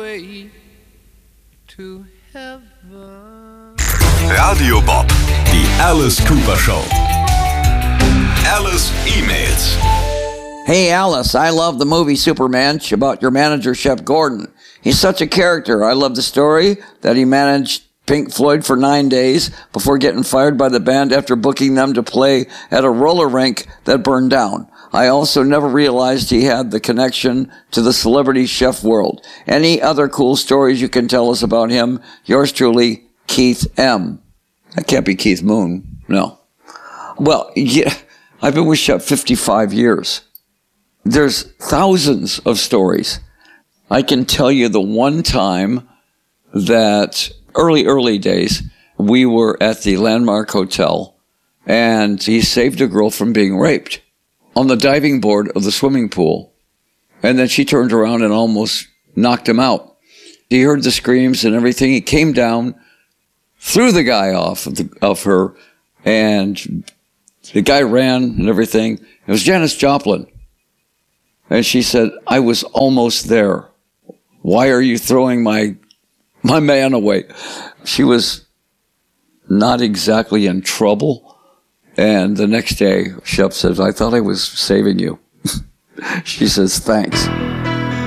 way to heaven. Radio Bob, die Alice Cooper Show. Alice E-Mails. Hey Alice, I love the movie Supermensch about your manager, Chef Gordon. He's such a character. I love the story that he managed Pink Floyd for 9 days before getting fired by the band after booking them to play at a roller rink that burned down. I also never realized he had the connection to the celebrity chef world. Any other cool stories you can tell us about him? Yours truly, Keith M. That can't be Keith Moon. No. Well, yeah, I've been with Chef 55 years. There's thousands of stories. I can tell you the one time that early days, we were at the Landmark Hotel and he saved a girl from being raped on the diving board of the swimming pool. And then she turned around and almost knocked him out. He heard the screams and everything. He came down, threw the guy off of her, and the guy ran and everything. It was Janis Joplin. And she said, I was almost there. Why are you throwing my man away? She was not exactly in trouble. And the next day, Chef says, I thought I was saving you. She says, thanks.